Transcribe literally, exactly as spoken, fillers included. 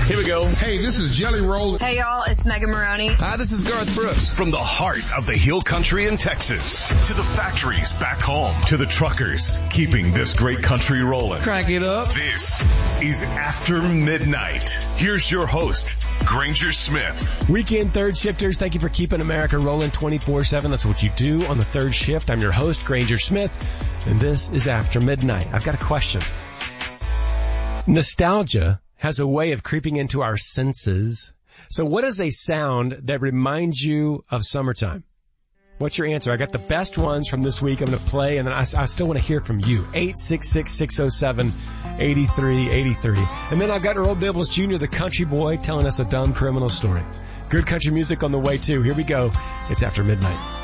Here we go. Hey, this is Jelly Roll. Hey, y'all, it's Megan Maroney. Hi, this is Garth Brooks. From the heart of the Hill Country in Texas to the factories back home to the truckers keeping this great country rolling. Crank it up. This is After Midnight. Here's your host, Granger Smith. Weekend third shifters, thank you for keeping America rolling twenty-four seven. That's what you do on the third shift. I'm your host, Granger Smith, and this is After Midnight. I've got a question. Nostalgia has a way of creeping into our senses. So what is a sound that reminds you of summertime? What's your answer? I got the best ones from this week I'm going to play, and then I, I still want to hear from you. eight six six, six oh seven, eight three eight three. And then I've got Earl Dibbles Junior, the country boy, telling us a dumb criminal story. Good country music on the way, too. Here we go. It's After Midnight.